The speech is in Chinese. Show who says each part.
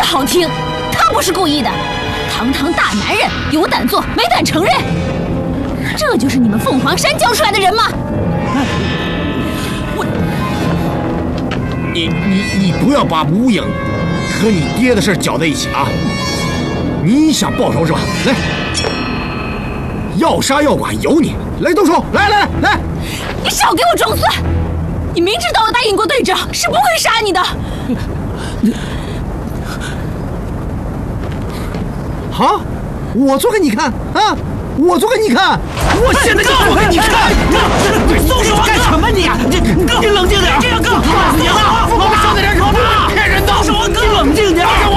Speaker 1: 好听，他不是故意的。堂堂大男人，有胆做没胆承认，这就是你们凤凰山教出来的人吗？
Speaker 2: 你不要把无影和你爹的事搅在一起啊！你想报仇是吧？来，要杀要剐由你，来动手！来！
Speaker 1: 你少给我装蒜！你明知道我答应过队长是不会杀你的。
Speaker 2: 好，我做给你看啊！我做给你看！
Speaker 3: 我现在就做给你看！松手啊！
Speaker 2: 干什么你呀？
Speaker 3: 你冷静点！这样哥，告诉你了，
Speaker 2: 我们兄弟点什么？骗人的！
Speaker 3: 松手啊哥！
Speaker 2: 你冷静点！